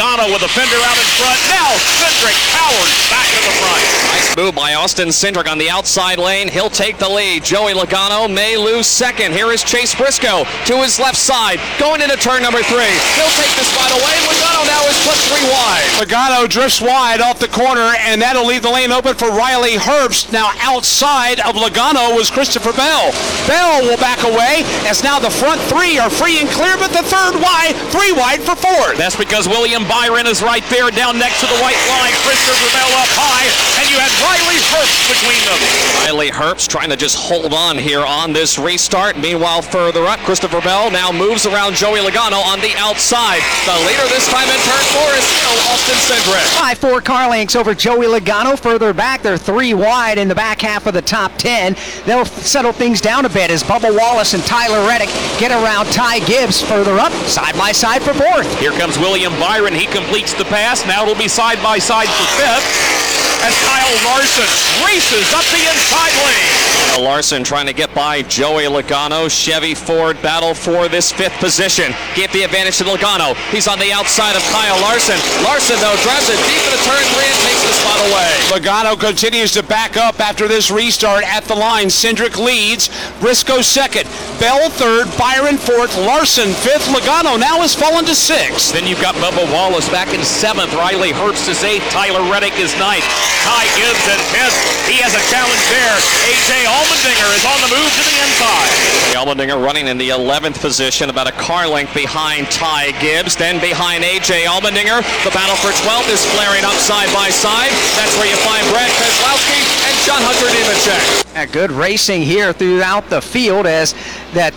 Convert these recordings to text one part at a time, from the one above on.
Logano with a fender out in front. Now Cindric powers back to the front. Nice move by Austin Cindric on the outside lane. He'll take the lead. Joey Logano may lose second. Here is Chase Briscoe to his left side, going into turn number 3. He'll take the spot away. Logano now is put 3 wide. Logano drifts wide off the corner, and that'll leave the lane open for Riley Herbst. Now outside of Logano was Christopher Bell. Bell will back away as now the front 3 are free and clear, but the third wide, 3 wide for fourth. That's because William Byron is right there down next to the white line. Christopher Bell up high, and you had Riley Herbst between them. Riley Herbst trying to just hold on here on this restart. Meanwhile, further up, Christopher Bell now moves around Joey Logano on the outside. The leader this time in turn 4 is still Austin Cindric. 5-4 car lengths over Joey Logano. Further back, they're 3 wide in the back half of the top 10. They'll settle things down a bit as Bubba Wallace and Tyler Reddick get around Ty Gibbs. Further up, side by side for fourth. Here comes William Byron. He completes the pass. Now it'll be side by side for fifth as Kyle Larson races up the inside lane. Larson trying to get by Joey Logano. Chevy Ford battle for this 5th position. Give the advantage to Logano. He's on the outside of Kyle Larson. Larson, though, drives it deep into turn 3 and takes the spot away. Logano continues to back up after this restart at the line. Cindric leads. Briscoe second. Bell third. Byron fourth. Larson fifth. Logano now has fallen to 6th. Then you've got Bubba Wallace back in 7th. Riley Herbst is 8th. Tyler Reddick is 9th. Ty Gibbs in 10th. He has a challenge there. A.J. Allmendinger is on the move to the inside. Allmendinger running in the 11th position, about a car length behind Ty Gibbs. Then behind A.J. Allmendinger, the battle for 12th is flaring up side by side. That's where you find Brad Keselowski and John Hunter Nemechek. Good racing here throughout the field as that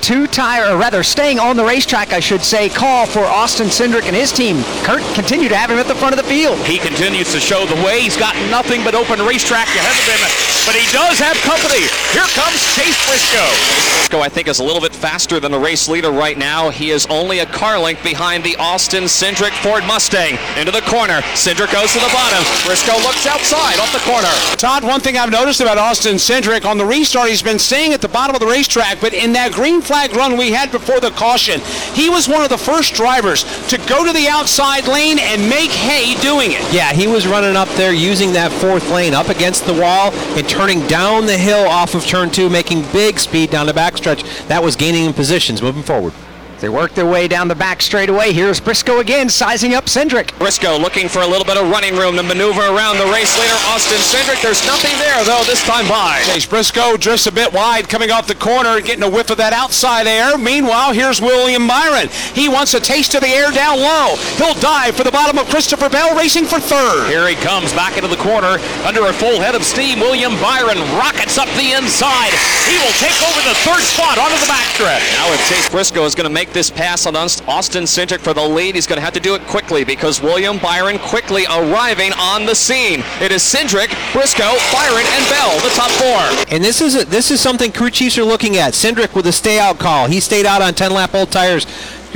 staying on the racetrack, I should say, call for Austin Cindric and his team. Kurt continue to have him at the front of the field. He continues to show the way. He's got nothing but open racetrack ahead of him, but he does have company. Here comes Chase Briscoe. Briscoe, I think, is a little bit faster than the race leader right now. He is only a car length behind the Austin Cindric Ford Mustang. Into the corner. Cindric goes to the bottom. Briscoe looks outside off the corner. Todd, one thing I've noticed about Austin Cindric, on the restart, he's been staying at the bottom of the racetrack, but in that green flag run we had before the caution, he was one of the first drivers to go to the outside lane and make hay doing it. Yeah, he was running up there using that 4th lane up against the wall and turning down the hill off of turn 2, making big speed down the backstretch. That was gaining him positions moving forward. They work their way down the back straightaway. Here's Briscoe again, sizing up Cindric. Briscoe looking for a little bit of running room to maneuver around the race leader, Austin Cindric. There's nothing there, though, this time by. Chase Briscoe drifts a bit wide, coming off the corner, getting a whiff of that outside air. Meanwhile, here's William Byron. He wants a taste of the air down low. He'll dive for the bottom of Christopher Bell, racing for 3rd. Here he comes back into the corner under a full head of steam. William Byron rockets up the inside. He will take over the 3rd spot onto the backstretch. Now if Chase Briscoe is going to make this pass on Austin Cindric for the lead, he's going to have to do it quickly because William Byron quickly arriving on the scene. It is Cindric, Briscoe, Byron, and Bell, the top 4. And this is something crew chiefs are looking at. Cindric with a stay-out call. He stayed out on 10-lap old tires.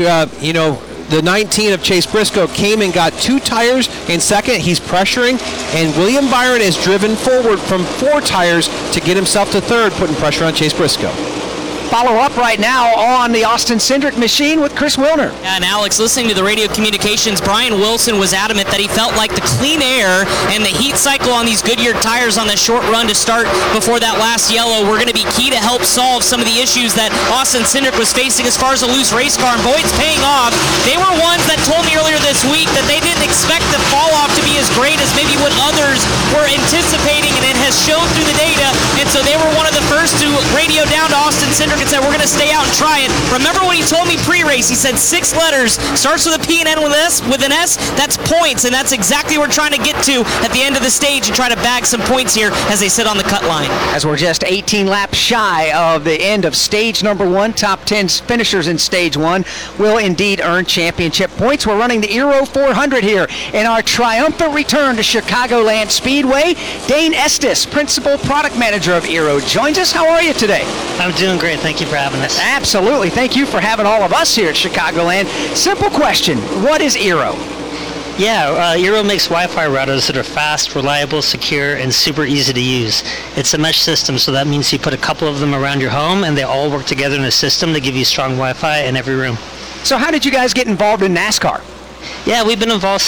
The 19 of Chase Briscoe came and got 2 tires in second. He's pressuring, and William Byron is driven forward from 4 tires to get himself to 3rd, putting pressure on Chase Briscoe. Follow up right now on the Austin Cindric machine with Chris Wilner. And Alex, listening to the radio communications, Brian Wilson was adamant that he felt like the clean air and the heat cycle on these Goodyear tires on the short run to start before that last yellow were going to be key to help solve some of the issues that Austin Cindric was facing as far as a loose race car. And boy, it's paying off. They were ones that told me earlier this week that they didn't expect the fall off to be as great as maybe what others were anticipating, and it has shown through the data. And so they were one of the first to radio down to Austin Cindric and said, we're going to stay out and try it. Remember what he told me pre-race? He said 6 letters, starts with a P and N with an S, that's points, and that's exactly what we're trying to get to at the end of the stage and try to bag some points here as they sit on the cut line. As we're just 18 laps shy of the end of stage number 1, top 10 finishers in stage 1 will indeed earn championship points. We're running the Aero 400 here in our triumphant return to Chicagoland Speedway. Dane Estes, Principal Product Manager of Aero, joins us. How are you today? I'm doing great. Thank you for having us. Absolutely. Thank you for having all of us here at Chicagoland. Simple question. What is Aero? Yeah, Aero makes Wi-Fi routers that are fast, reliable, secure, and super easy to use. It's a mesh system, so that means you put a couple of them around your home, and they all work together in a system to give you strong Wi-Fi in every room. So how did you guys get involved in NASCAR? Yeah, we've been involved